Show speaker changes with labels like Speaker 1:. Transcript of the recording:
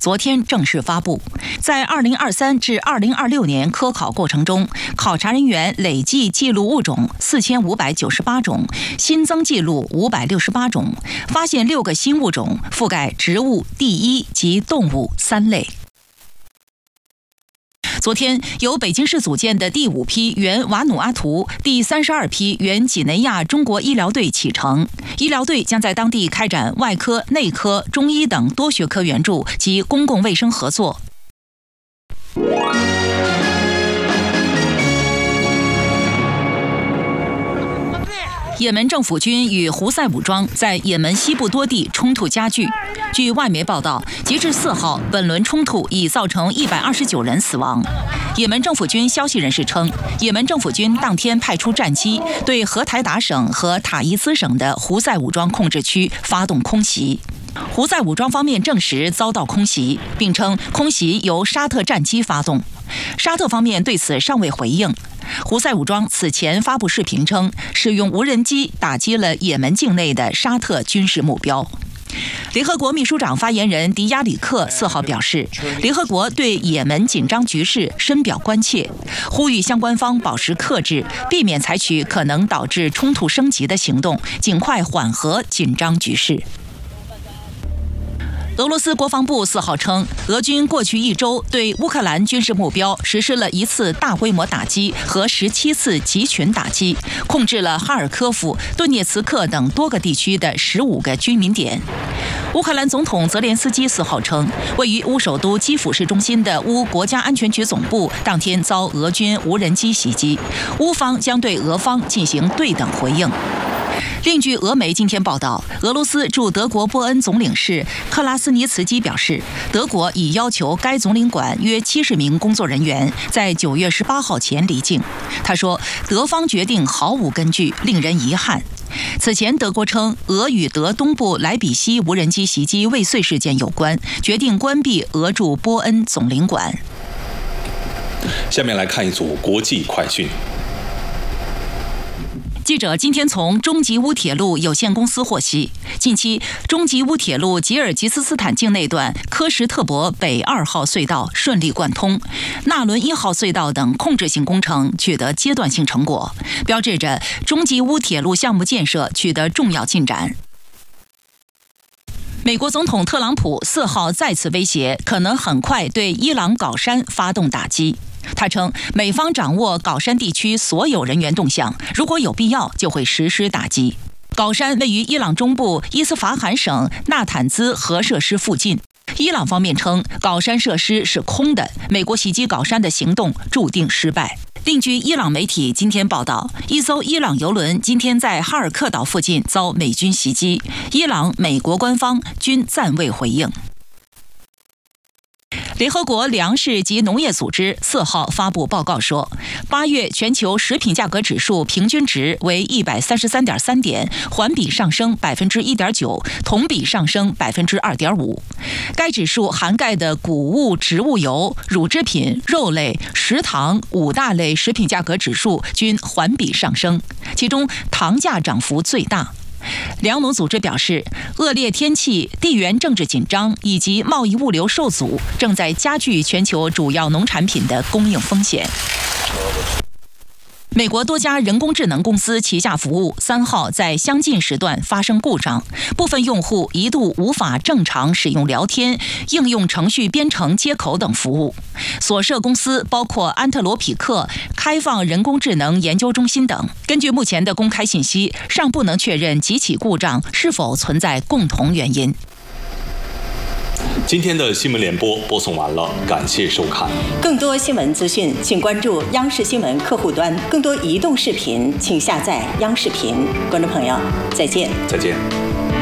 Speaker 1: 昨天正式发布。在2023至2026年科考过程中，考察人员累计记录物种4598种，新增记录568种，发现6个新物种，覆盖植物、第一及动物3类。昨天，由北京市组建的第5批原瓦努阿图、第32批原几内亚中国医疗队启程。医疗队将在当地开展外科、内科、中医等多学科援助及公共卫生合作。也门政府军与胡塞武装在也门西部多地冲突加剧。据外媒报道，截至4号，本轮冲突已造成129人死亡。也门政府军消息人士称，也门政府军当天派出战机对荷台达省和塔伊兹省的胡塞武装控制区发动空袭。胡塞武装方面证实遭到空袭，并称空袭由沙特战机发动。沙特方面对此尚未回应。胡塞武装此前发布视频称，使用无人机打击了也门境内的沙特军事目标。联合国秘书长发言人迪亚里克4号表示，联合国对也门紧张局势深表关切，呼吁相关方保持克制，避免采取可能导致冲突升级的行动，尽快缓和紧张局势。俄罗斯国防部4号称，俄军过去1周对乌克兰军事目标实施了1次大规模打击和17次集群打击，控制了哈尔科夫、顿涅茨克等多个地区的15个居民点。乌克兰总统泽连斯基4号称，位于乌首都基辅市中心的乌国家安全局总部当天遭俄军无人机袭击，乌方将对俄方进行对等回应。另据俄媒今天报道，俄罗斯驻德国波恩总领事克拉斯尼茨基表示，德国已要求该总领馆约70名工作人员在9月18号前离境。他说，德方决定毫无根据，令人遗憾。此前，德国称俄与德东部莱比锡无人机袭击未遂事件有关，决定关闭俄驻波恩总领馆。
Speaker 2: 下面来看一组国际快讯。
Speaker 1: 记者今天从中吉乌铁路有限公司获悉，近期中吉乌铁路吉尔吉斯斯坦境内段科什特伯北2号隧道顺利贯通，纳伦1号隧道等控制性工程取得阶段性成果，标志着中吉乌铁路项目建设取得重要进展。美国总统特朗普4号再次威胁，可能很快对伊朗皋山发动打击。他称，美方掌握皋山地区所有人员动向，如果有必要，就会实施打击。皋山位于伊朗中部伊斯法罕省纳坦兹核设施附近。伊朗方面称，皋山设施是空的，美国袭击皋山的行动注定失败。另据伊朗媒体今天报道，一艘伊朗油轮今天在哈尔克岛附近遭美军袭击，伊朗、美国官方均暂未回应。联合国粮食及农业组织4号发布报告说，8月全球食品价格指数平均值为133.3点，环比上升1.9%，同比上升2.5%。该指数涵盖的谷物、植物油、乳制品、肉类、食糖5大类食品价格指数均环比上升，其中糖价涨幅最大。粮农组织表示，恶劣天气、地缘政治紧张以及贸易物流受阻，正在加剧全球主要农产品的供应风险。美国多家人工智能公司旗下服务3号在相近时段发生故障，部分用户一度无法正常使用聊天、应用程序编程接口等服务。所涉公司包括安特罗匹克、开放人工智能研究中心等。根据目前的公开信息，尚不能确认几起故障是否存在共同原因。
Speaker 2: 今天的新闻联播播送完了，感谢收看。
Speaker 3: 更多新闻资讯，请关注央视新闻客户端。更多移动视频，请下载央视频。观众朋友，再见。
Speaker 2: 再见。